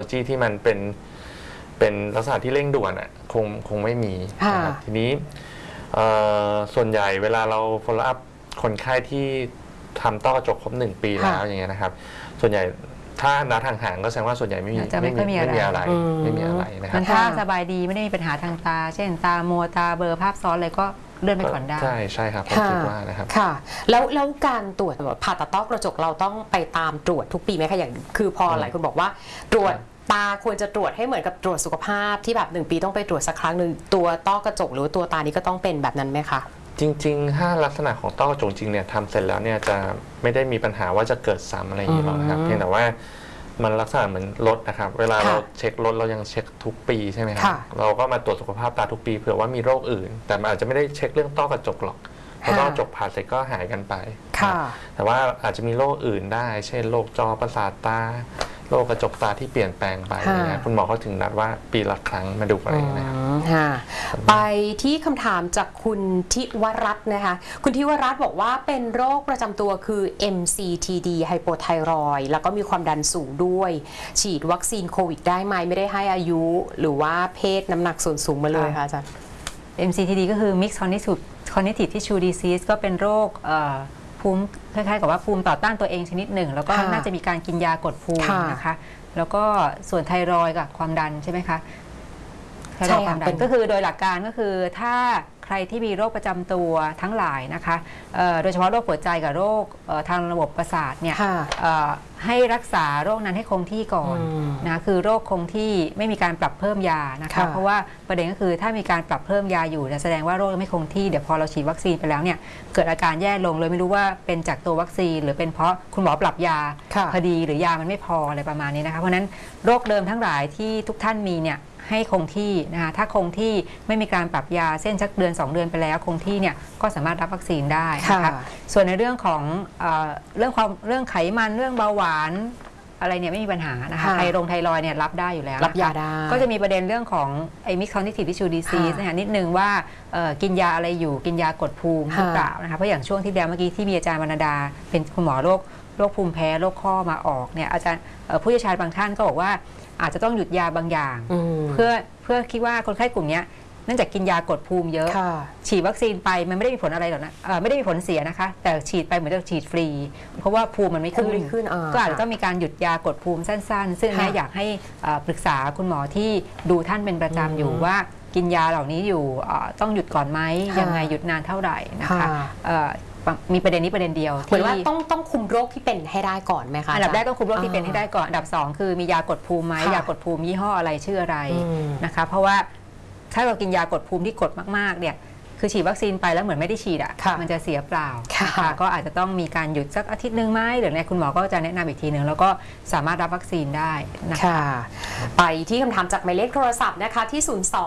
โลยีที่มันเป็นลักษณะที่เร่งด่วนคงไม่มีนะครับทีนี้ส่วนใหญ่เวลาเรา follow up คนไข้ที่ทำต้อกระจกครบ1 ปีแล้วอย่างเงี้ยนะครับส่วนใหญ่ถ้านัดห่างๆก็แสดงว่าส่วนใหญ่ไม่มีอะไรนะครับถ้าสบายดีไม่ได้มีปัญหาทางตาเช่นตามัวตาเบลอภาพซ้อนอะไรก็เลื่อนไปก่อนได้ใช่ครับผมคิดว่านะครับค่ะแล้วการตรวจผ่าตัดต้อกระจกเราต้องไปตามตรวจทุกปีไหมคะอย่างคือพอหลายคนบอกว่าตรวจตาควรจะตรวจให้เหมือนกับตรวจสุขภาพที่แบบ1 ปีต้องไปตรวจสักครั้งหนึ่งตัวต้อกระจกหรือตัวตานี้ก็ต้องเป็นแบบนั้นไหมคะจริงๆถ้าลักษณะของต้อกระจกจริงเนี่ยทำเสร็จแล้วเนี่ยจะไม่ได้มีปัญหาว่าจะเกิดซ้ำอะไรอย่างนี้หรอกนะครับเพียงแต่ว่ามันลักษณะเหมือนรถนะครับเวลาเราเช็ครถเรายังเช็คทุกปีใช่ไหมครับเราก็มาตรวจสุขภาพตาทุกปีเผื่อว่ามีโรคอื่นแต่มันอาจจะไม่ได้เช็คเรื่องต้อกระจกหรอกเพราะต้อกระจกผ่าเสร็จก็หายกันไปแต่ว่าอาจจะมีโรคอื่นได้เช่นโรคจอประสาทตาโรคกระจกตาที่เปลี่ยนแปลงไปนะคุณหมอเขาถึงนัดว่าปีละครั้งมาดูอะไรนะครับไปที่คำถามจากคุณทิวรัตน์นะคะคุณทิวรัตน์บอกว่าเป็นโรคประจำตัวคือ MCTD ไฮโปไทรอยด์แล้วก็มีความดันสูงด้วยฉีดวัคซีนโควิดได้ไหมไม่ได้ให้อายุหรือว่าเพศน้ำหนักส่วนสูงมาเลยค่ะอาจารย์ MCTD ก็คือ Mixed Cognitive Tissue Disease ก็เป็นโรคภูมิคล้ายๆกับว่าภูมิต่อต้านตัวเองชนิดหนึ่งแล้วก็น่าจะมีการกินยากดภูมินะคะแล้วก็ส่วนไทรอยด์กับความดันใช่ไหมคะไทรอยด์ความดันก็คือโดยหลักการก็คือถ้าใครที่มีโรคประจำตัวทั้งหลายนะคะโดยเฉพาะโรคหัวใจกับโรคทางระบบประสาทเนี่ยให้รักษาโรคนั้นให้คงที่ก่อนนะคือโรคคงที่ไม่มีการปรับเพิ่มยานะคะเพราะว่าประเด็นก็คือถ้ามีการปรับเพิ่มยาอยู่แสดงว่าโรคไม่คงที่เดี๋ยวพอเราฉีดวัคซีนไปแล้วเนี่ยเกิดอาการแย่ลงเลยไม่รู้ว่าเป็นจากตัววัคซีนหรือเป็นเพราะคุณหมอปรับยาพอดีหรือยามันไม่พออะไรประมาณนี้นะคะเพราะนั้นโรคเดิมทั้งหลายที่ทุกท่านมีเนี่ยให้คงที่นะคะถ้าคงที่ไม่มีการปรับยาเส้นชักเดือน2 เดือนไปแล้วคงที่เนี่ยก็สามารถรับวัคซีนได้นะคะส่วนในเรื่องของเรื่องไขมันเรื่องเบาหวานอะไรเนี่ยไม่มีปัญหานะคะไทรอยด์เนี่ยรับได้อยู่แล้วรับยาได้ก็จะมีประเด็นเรื่องของไอ้ Mixed Cognitive Tissue Disease นะคะนิดนึงว่ากินยาอะไรอยู่กินยากดภูมิหรือเปล่านะคะเพราะอย่างช่วงที่แล้วเมื่อกี้ที่มีอาจารย์วรรณดาเป็นคุณหมอโรคภูมิแพ้โรคข้อมาออกเนี่ยอาจารย์ผู้เชี่ยวชาญบางท่านก็บอกว่าอาจจะต้องหยุดยาบางอย่างเพื่อคิดว่าคนไข้กลุ่มนี้เนื่องจากกินยากดภูมิเยอะฉีดวัคซีนไปมันไม่ได้มีผลอะไรหรอกนะไม่ได้มีผลเสียนะคะแต่ฉีดไปเหมือนจะฉีดฟรีเพราะว่าภูมิมันไม่ขึ้นก็อาจจะต้องมีการหยุดยากดภูมิสั้นๆซึ่งอยากให้ปรึกษาคุณหมอที่ดูท่านเป็นประจำอยู่ว่ากินยาเหล่านี้อยู่ต้องหยุดก่อนไหมยังไงหยุดนานเท่าไหร่นะคะมีประเด็นนี้ประเด็นเดียวเหมือนว่าต้องคุมโรคที่เป็นให้ได้ก่อนไหมคะอันดับแรกต้องคุมโรคที่เป็นให้ได้ก่อนอันดับ2คือมียากดภูมิไหมยากดภูมิยี่ห้ออะไรชื่ออะไรนะคะเพราะว่าถ้าเรากินยากดภูมิที่กดมากๆเนี่ยคือฉีดวัคซีนไปแล้วเหมือนไม่ได้ฉีดมันจะเสียเปล่าก็อาจจะต้องมีการหยุดสักอาทิตย์นึงไหมหรือในคุณหมอก็จะแนะนำอีกทีนึงแล้วก็สามารถรับวัคซีนได้นะคะไปที่คำถามจากหมายเลขโทรศัพท์นะคะที่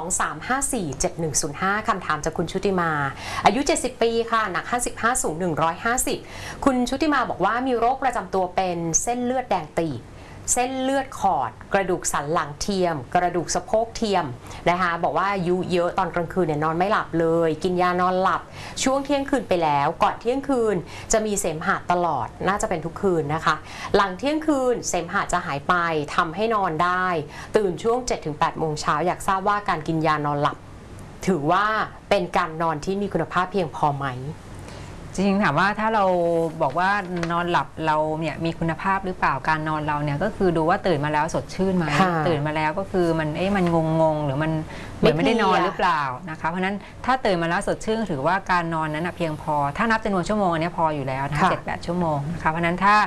023547105คำถามจากคุณชุติมาอายุ70 ปีค่ะหนัก55สูง150คุณชุติมาบอกว่ามีโรคประจำตัวเป็นเส้นเลือดแดงตีบเส้นเลือดขอดกระดูกสันหลังเทียมกระดูกสะโพกเทียมนะคะบอกว่าอายุเยอะตอนกลางคืนเนี่ยนอนไม่หลับเลยกินยานอนหลับช่วงเที่ยงคืนไปแล้วก่อนเที่ยงคืนจะมีเสมหะตลอดน่าจะเป็นทุกคืนนะคะหลังเที่ยงคืนเสมหะจะหายไปทำให้นอนได้ตื่นช่วง 7-8 โมงเช้าอยากทราบว่าการกินยานอนหลับถือว่าเป็นการนอนที่มีคุณภาพเพียงพอไหมจริงๆถามว่าถ้าเราบอกว่านอนหลับเราเนี่ยมีคุณภาพหรือเปล่าการนอนเราเนี่ยก็คือดูว่าตื่นมาแล้วสดชื่นไหมตื่นมาแล้วก็คือมันงงหรือมันไม่ได้นอนหรือเปล่านะคะเพราะนั้นถ้าตื่นมาแล้วสดชื่นถือว่าการนอนนั้นเพียงพอถ้านับจำนวนชั่วโมงอันนี้พออยู่แล้วนะ7-8 ชั่วโมงนะคะเพราะนั้นถ้า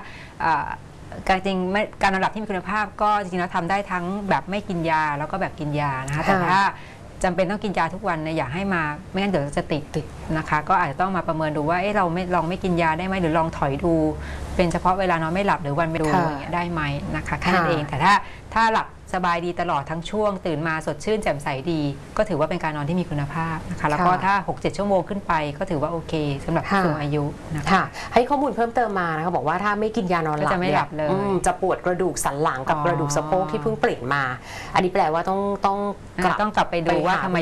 การนอนหลับที่มีคุณภาพก็จริงๆแล้วทำได้ทั้งแบบไม่กินยาแล้วก็แบบกินยานะคะแต่ถ้าจำเป็นต้องกินยาทุกวันเนี่ยอย่าให้มาไม่งั้นเดี๋ยวจะติดนะคะก็อาจจะต้องมาประเมินดูว่าเราลองไม่กินยาได้ไหมหรือลองถอยดูเป็นเฉพาะเวลานอนไม่หลับหรือวันไม่ดูอย่างเงี้ยได้ไหมนะคะแค่นั้นเองแต่ถ้าหลับสบายดีตลอดทั้งช่วงตื่นมาสดชื่นแจ่มใสดีก็ถือว่าเป็นการนอนที่มีคุณภาพนะคะแล้วก็ถ้า 6-7 ชั่วโมงขึ้นไปก็ถือว่าโอเคสำหรับผู้สูงอายุนะคะให้ข้อมูลเพิ่มเติมมานะคะบอกว่าถ้าไม่กินยานอนหลับจะไม่หลับเลยจะปวดกระดูกสันหลังกับกระดูกสะโพกที่เพิ่งเปลี่ยนมาอันนี้แปลว่าต้องกลับไปดูว่าทำไมยัง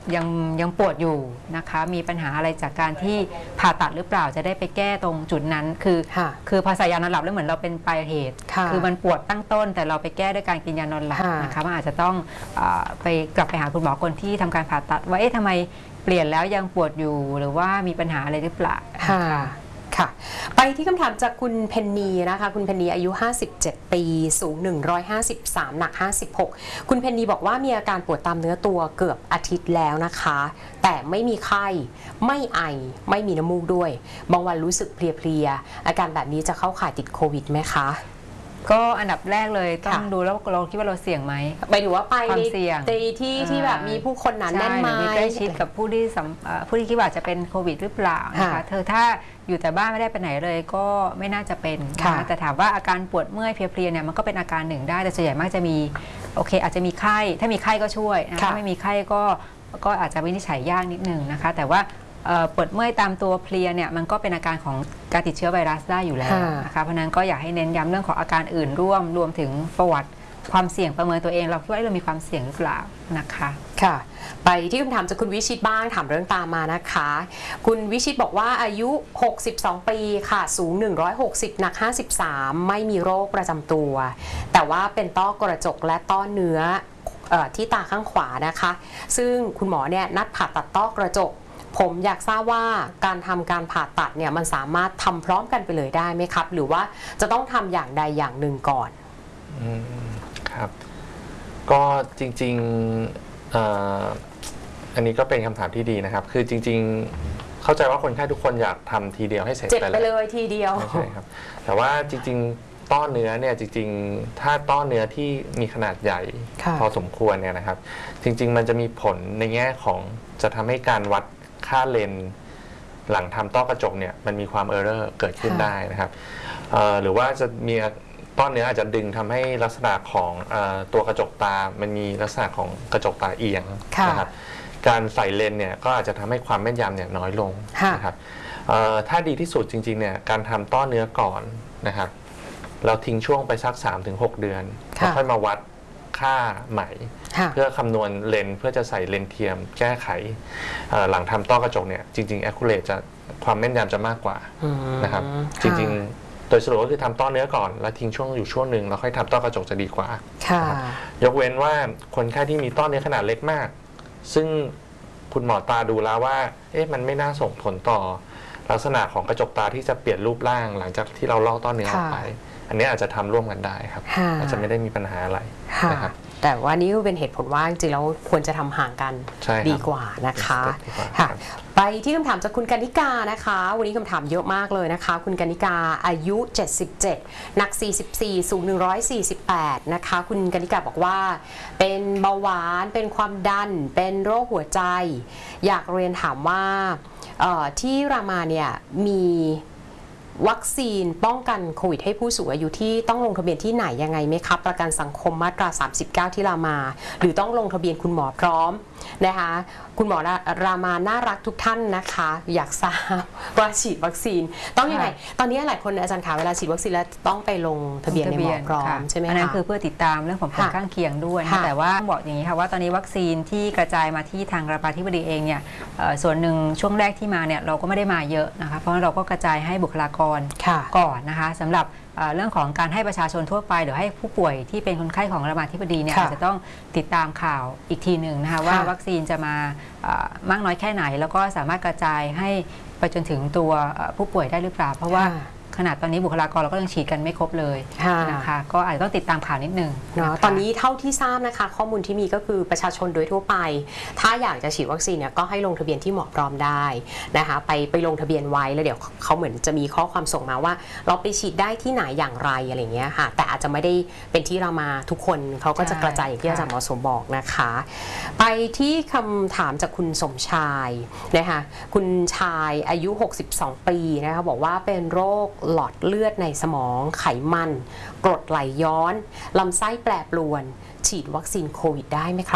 ยังปวดอยู่นะคะมีปัญหาอะไรจากการที่ผ่าตัดหรือเปล่าจะได้ไปแก้ตรงจุดนั้นคือพอใส่ยานอนหลับแล้วเหมือนเราเป็นปลายเหตุคือมันปวดตั้งต้นแต่เราไปแก้ด้วยการกินยานอนหลับนะคะมันอาจจะต้องกลับไปหาคุณหมอคนที่ทำการผ่าตัดว่าทำไมเปลี่ยนแล้วยังปวดอยู่หรือว่ามีปัญหาอะไรหรือเปล่าค่ะไปที่คำถามจากคุณเพนนีนะคะคุณเพนนีอายุ57ปีสูง153หนัก56คุณเพนนีบอกว่ามีอาการปวดตามเนื้อตัวเกือบอาทิตย์แล้วนะคะแต่ไม่มีไข้ไม่ไอไม่มีน้ำมูกด้วยบางวันรู้สึกเพลียๆอาการแบบนี้จะเข้าข่ายติดโควิดไหมคะก็อันดับแรกเลยต้องดูแล้วเราคิดว่าเราเสี่ยงไหมหมายถึงว่าไปความเสี่ยงที่แบบมีผู้คนหนาแน่นไหมใกล้ชิดกับผู้ที่คิดว่าจะเป็นโควิดหรือเปล่านะคะถ้าอยู่แต่บ้านไม่ได้ไปไหนเลยก็ไม่น่าจะเป็นนะคะแต่ถามว่าอาการปวดเมื่อยเพลียเนี่ยมันก็เป็นอาการหนึ่งได้แต่ส่วนใหญ่มักจะมีโอเคอาจจะมีไข้ถ้ามีไข้ก็ช่วยถ้าไม่มีไข้ก็อาจจะวินิจฉัยยากนิดนึงนะคะแต่ว่าปวดเมื่อยตามตัวเพลียเนี่ยมันก็เป็นอาการของการติดเชื้อไวรัสได้อยู่แล้วนะคะเพราะนั้นก็อยากให้เน้นย้ำเรื่องของอาการอื่นรวมถึงประวัติความเสี่ยงประเมินตัวเองเราคิดว่าเรามีความเสี่ยงหรือเปล่านะคะค่ะไปที่คำถามจากคุณวิชิตบ้างถามเรื่องตามมานะคะคุณวิชิตบอกว่าอายุ62ปีค่ะสูง160หนัก53ไม่มีโรคประจำตัวแต่ว่าเป็นต้อกระจกและต้อเนื้อที่ตาข้างขวานะคะซึ่งคุณหมอเนี่ยนัดผ่าตัดต้อกระจกผมอยากทราบว่าการทำการผ่าตัดเนี่ยมันสามารถทำพร้อมกันไปเลยได้ไหมครับหรือว่าจะต้องทำอย่างใดอย่างหนึ่งก่อนครับก็จริงๆอันนี้ก็เป็นคำถามที่ดีนะครับคือจริงๆเข้าใจว่าคนไข้ทุกคนอยากทำทีเดียวให้เสร็จไปเลยทีเดียวใช่ครับแต่ว่าจริงๆต้อเนื้อเนี่ยจริงๆถ้าต้อเนื้อที่มีขนาดใหญ่พอสมควรเนี่ยนะครับจริงๆมันจะมีผลในแง่ของจะทำให้การวัดค่าเลนหลังทำต้อกระจกเนี่ยมันมีความเออร์เรอร์เกิดขึ้นได้นะครับหรือว่าจะมีต้อเนื้ออาจจะดึงทำให้ลักษณะของตัวกระจกตามันมีลักษณะของกระจกตาเอียงนะครับการใส่เลนเนี่ยก็อาจจะทำให้ความแม่นยำเนี่ยน้อยลงนะครับถ้าดีที่สุดจริงๆเนี่ยการทำต้อเนื้อก่อนนะครับเราทิ้งช่วงไปสัก 3-6 เดือนแล้วค่อยมาวัดค่าใหม่เพื่อคำนวณเลนเพื่อจะใส่เลนเทียมแก้ไขหลังทำต้อกระจกเนี่ยจริงๆ accurate จะความแม่นยำจะมากกว่านะครับจริงๆโดยสรุปก็คือทำต้อเนื้อก่อนแล้วทิ้งช่วงอยู่ช่วงหนึ่งแล้วค่อยทำต้อกระจกจะดีกว่ายกเว้นว่าคนไข้ที่มีต้อเนื้อขนาดเล็กมากซึ่งคุณหมอตาดูแล้วว่ามันไม่น่าส่งผลต่อลักษณะของกระจกตาที่จะเปลี่ยนรูปร่างหลังจากที่เราลอกต้อเนื้อออกไปอันนี้อาจจะทำร่วมกันได้ครับอาจจะไม่ได้มีปัญหาอะไรนะครับแต่ว่านี่ก็เป็นเหตุผลว่าจริงๆแล้วควรจะทำห่างกันดีกว่านะคะค่ะไปที่คำถามจากคุณกนิกานะคะวันนี้คำถามเยอะมากเลยนะคะคุณกนิกาอายุ77หนัก44สูง148นะคะคุณกนิกาบอกว่าเป็นเบาหวานเป็นความดันเป็นโรคหัวใจอยากเรียนถามว่าที่รามาเนี่ยมีวัคซีนป้องกันโควิดให้ผู้สูงอายุที่ต้องลงทะเบียนที่ไหนยังไงไหมครับประกันสังคมมาตรา39ที่รามาหรือต้องลงทะเบียนคุณหมอพร้อมนะคะคุณหมอรามาน่ารักทุกท่านนะคะอยากทราบว่าฉีดวัคซีนต้องยังไงตอนนี้หลายคนอาจารย์ขาเวลาฉีดวัคซีนแล้วต้องไปลงทะเบียนในหมอพร้อมใช่ไหมคะอันนั้นคือเพื่อติดตามเรื่องของผลข้างเคียงด้วยแต่ว่าบอกอย่างนี้ค่ะว่าตอนนี้วัคซีนที่กระจายมาที่ทางรามาธิบดีเองเนี่ยส่วนหนึ่งช่วงแรกที่มาเนี่ยเราก็ไม่ได้มาเยอะนะคะเพราะเราก็กระจายให้บุคลากรก่อนนะคะสำหรับเรื่องของการให้ประชาชนทั่วไปหรือให้ผู้ป่วยที่เป็นคนไข้ของรามาธิบดีเนี่ยอาจจะต้องติดตามข่าวอีกทีหนึ่งนะคะว่าวัคซีนจะมามากน้อยแค่ไหนแล้วก็สามารถกระจายให้ไปจนถึงตัวผู้ป่วยได้หรือเปล่าเพราะว่าขนาดตอนนี้บุคลากรเราก็ยังฉีดกันไม่ครบเลยนะคะก็อาจจะต้องติดตามข่าวนิดนึงตอนนี้เท่าที่ทราบนะคะข้อมูลที่มีก็คือประชาชนโดยทั่วไปถ้าอยากจะฉีดวัคซีนเนี่ยก็ให้ลงทะเบียนที่หมอพร้อมได้นะคะไปลงทะเบียนไว้แล้วเดี๋ยวเขาเหมือนจะมีข้อความส่งมาว่าเราไปฉีดได้ที่ไหนอย่างไรอะไรเงี้ยค่ะแต่อาจจะไม่ได้เป็นที่รามาทุกคนเขาก็จะกระจายอย่างที่อาจารย์หมอสมบอกนะคะไปที่คำถามจากคุณสมชายนะคะคุณชายอายุ62ปีนะคะบอกว่าเป็นโรคหลอดเลือดในสมองไขมันกรดไหลย้อนลำไส้แปรปรวนฉีดวัคซีนโควิดได้ไหมครับ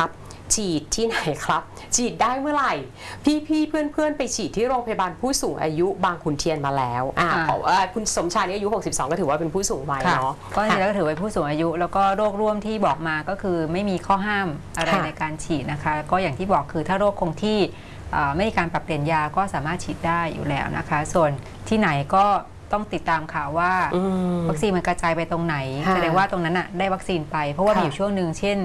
ฉีดที่ไหนครับฉีดได้เมื่อไหร่พี่เพื่อนไปฉีดที่โรงพยาบาลผู้สูงอายุบางขุนเทียนมาแล้วเพราะว่าคุณสมชายนี่อายุ62ก็ถือว่าเป็นผู้สูงวัยเนาะก็จริงๆแล้วก็ถือว่าผู้สูงอายุแล้วก็โรคร่วมที่บอกมาก็คือไม่มีข้อห้ามอะไรในการฉีดนะคะก็อย่างที่บอกคือถ้าโรคคงที่ไม่มีการปรับเปลี่ยนยาก็สามารถฉีดได้อยู่แล้วนะคะส่วนที่ไหนก็ต้องติดตามข่าวว่าวัคซีนมันกระจายไปตรงไหนแสดงว่าตรงนั้นได้วัคซีนไปเพราะว่ามีอยู่ช่วงหนึ่งเช่น